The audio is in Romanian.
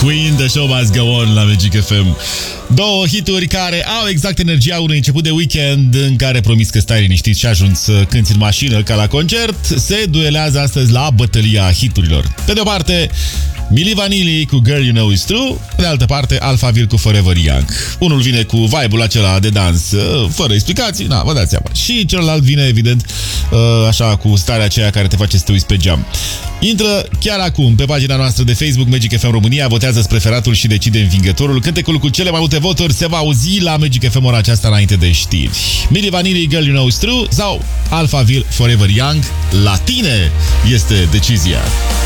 Queen, The Show Must Go On la Magic FM. Două hituri care au exact energia unui început de weekend în care promis că stai liniștit și ajungi să cânti în mașină ca la concert, se duelează astăzi la bătălia hiturilor. Pe de o parte, Milli Vanilli cu Girl You Know It's True, pe de altă parte Alphaville cu Forever Young. Unul vine cu vibe-ul acela de dans, fără explicații, vă dați seama. Și celălalt vine, evident, așa, cu starea aceea care te face să te uiți pe geam. Intră chiar acum pe pagina noastră de Facebook Magic FM România, votează preferatul și decide învingătorul. Cântecul cu cele mai multe voturi se va auzi la Magic FM ora aceasta înainte de știri. Milli Vanilli, Girl You Know It's True sau Alphaville, Forever Young. La tine este decizia.